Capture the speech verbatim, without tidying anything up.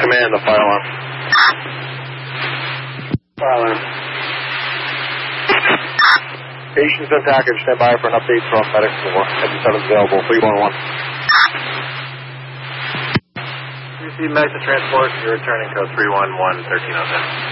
command, the fire alarm. Fire alarm. Patients and package, stand by for an update from medic four. seven available, three one one. You see medic to transport, you're returning code three one one, thirteen oh seven.